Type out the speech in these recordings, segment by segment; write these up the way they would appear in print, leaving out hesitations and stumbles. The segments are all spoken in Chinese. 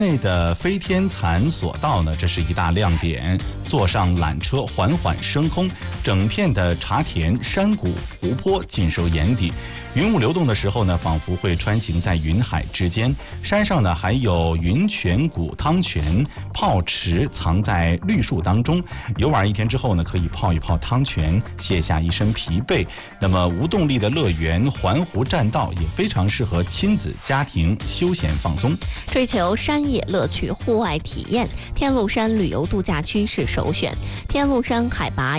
内的飞天蚕索道呢，这是一大亮点。坐上缆车缓缓升空，整片的茶田、山谷、湖泊尽收眼底。云雾流动的时候呢，仿佛会穿行在云海之间。山上呢还有云泉谷汤泉泡池藏在绿树当中。游玩一天之后呢，可以泡一泡汤泉，卸下一身疲惫。那么无动力的乐园环湖栈道也非常适合亲子家庭休闲放松。 追求山野乐趣、户外体验，天鹿山旅游度假区是首选。天鹿山海拔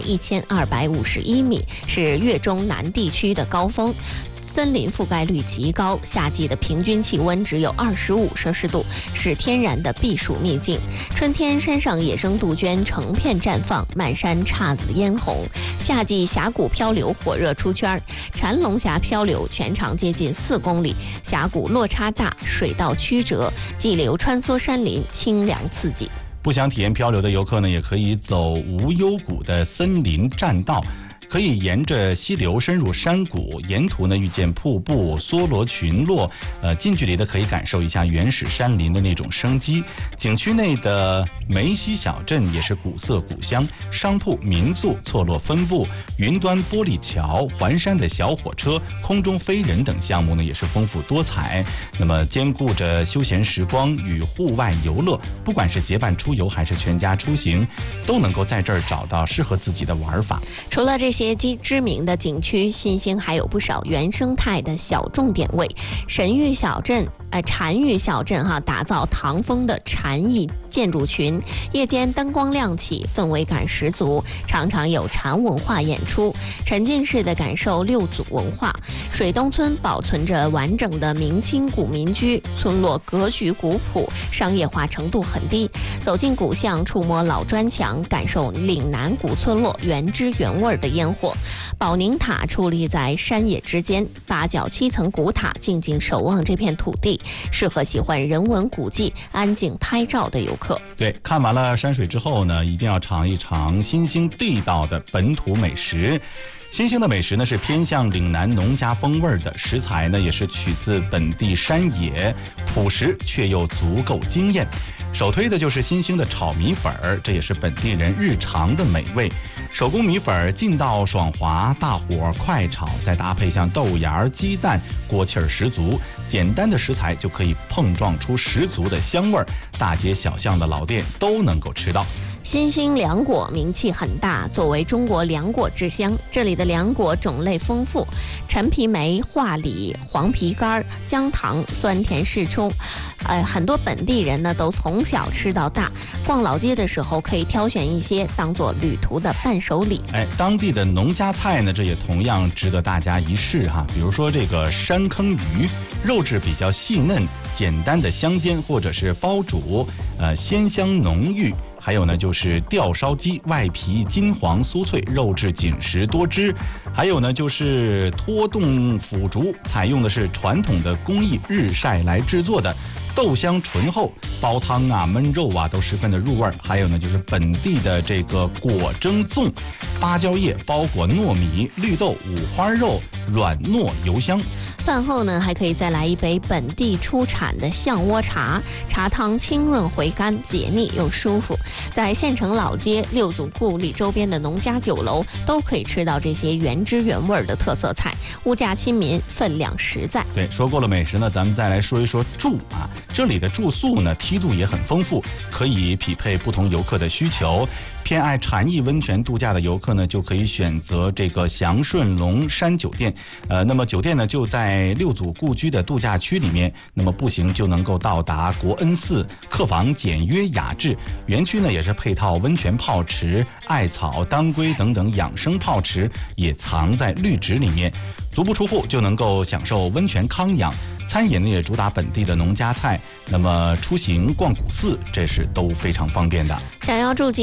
1251米，是粤中南地区的高峰。森林覆盖率极高，夏季的平均气温只有25摄氏度，是天然的避暑秘境。春天山上野生杜鹃成片绽放，漫山姹紫嫣红。夏季峡谷漂流火热出圈，禅龙峡漂流全长接近4公里，峡谷落差大，水道曲折，激流穿梭山林，清凉刺激。 不想体验漂流的游客呢，也可以走无忧谷的森林栈道。可以沿着溪流深入山谷，沿途呢遇见瀑布、梭罗群落，近距离的可以感受一下原始山林的那种生机。景区内的梅溪小镇也是古色古香，商铺、民宿错落分布，云端玻璃桥、环山的小火车、空中飞人等项目呢也是丰富多彩。那么兼顾着休闲时光与户外游乐，不管是结伴出游还是全家出行，都能够在这儿找到适合自己的玩法。 除了这些知名的景区，新兴还有不少原生态的小众点位。禅玉小镇打造唐风的禅意建筑群，夜间灯光亮起，氛围感十足，常常有禅文化演出，沉浸式的感受六祖文化。水东村保存着完整的明清古民居，村落格局古朴，商业化程度很低。走进古巷，触摸老砖墙，感受岭南古村落原汁原味的烟火。保宁塔矗立在山野之间，8角7层古塔静静守望这片土地，适合喜欢人文古迹、安静拍照的游客。 对，看完了山水之后呢，一定要尝一尝新兴地道的本土美食。新兴的美食呢是偏向岭南农家风味的，食材呢也是取自本地山野，朴实却又足够惊艳。首推的就是新兴的炒米粉儿，这也是本地人日常的美味。手工米粉儿劲道爽滑，大火快炒，再搭配像豆芽、鸡蛋，锅气儿十足。简单的食材就可以碰撞出十足的香味儿，大街小巷的老店都能够吃到。 新兴凉果名气很大，作为中国凉果之乡，这里的凉果种类丰富，陈皮梅、话李、黄皮干、姜糖，酸甜适中。很多本地人呢都从小吃到大，逛老街的时候可以挑选一些当做旅途的伴手礼。 当地的农家菜呢，这也同样值得大家一试哈。比如说这个山坑鱼，肉质比较细嫩，简单的香煎或者是煲煮，鲜香浓郁。还有呢，就是吊烧鸡，外皮金黄酥脆，肉质紧实多汁。还有呢，就是脱冻腐竹，采用的是传统的工艺日晒来制作的，豆香醇厚，煲汤啊、焖肉啊都十分的入味。还有呢，就是本地的这个果蒸粽，芭蕉叶包裹糯米、绿豆、五花肉，软糯油香。 饭后呢，还可以再来一杯本地出产的象窝茶，茶汤清润回甘，解腻又舒服。在县城老街、六祖故里周边的农家酒楼，都可以吃到这些原汁原味的特色菜，物价亲民，分量实在。 对，说过了美食呢，咱们再来说一说住啊。这里的住宿呢，梯度也很丰富，可以匹配不同游客的需求。偏爱禅意温泉度假的游客呢，就可以选择这个祥顺龙山酒店。那么酒店呢就在六祖故居的度假区里面，那么步行就能够到达国恩寺，客房简约雅致。园区呢也是配套温泉泡池、艾草、当归等等养生泡池，也藏在绿植里面。足不出户就能够享受温泉康养。餐饮呢也主打本地的农家菜，那么出行逛古寺，这是都非常方便的。 想要住进云海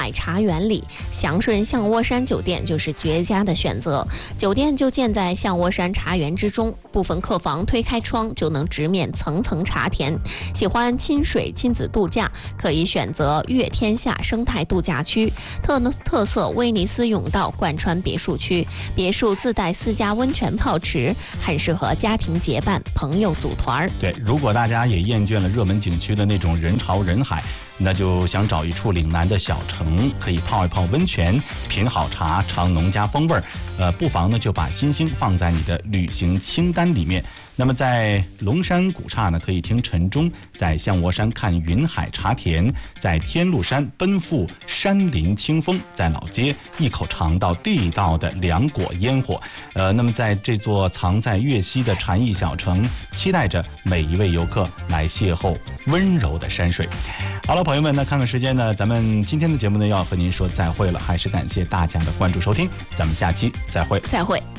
海茶园里，祥顺象窝山酒店就是绝佳的选择。酒店就建在象窝山茶园之中，部分客房推开窗就能直面层层茶田。喜欢亲水亲子度假，可以选择悦天下生态度假区，特色威尼斯甬道贯穿别墅区，别墅自带4家温泉泡池，很适合家庭结伴、朋友组团。 对，如果大家也厌倦了热门景区的那种人潮人海，那就想找一处岭南的小城，可以泡一泡温泉，品好茶，尝农家风味儿。不妨呢就把星星放在你的旅行清单里面。那么在龙山古刹呢，可以听晨钟；在象窝山看云海茶田；在天禄山奔赴山林清风；在老街一口尝到地道的凉果烟火。那么在这座藏在粤西的禅意小城，期待着每一位游客来邂逅温柔的山水。好了，朋友们，那看看时间呢，咱们今天的节目呢要和您说再会了，还是感谢大家的关注收听，咱们下期再会。 再会。